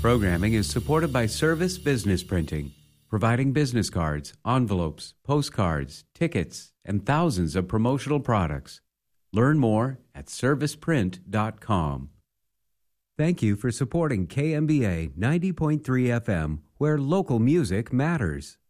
Programming is supported by Service Business Printing, providing business cards, envelopes, postcards, tickets, and thousands of promotional products. Learn more at serviceprint.com. Thank you for supporting KMBA 90.3 FM, where local music matters.